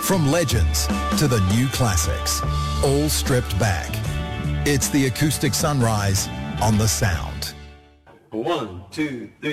From legends to the new classics, all stripped back. It's the acoustic sunrise on The Sound. 1, 2, 3.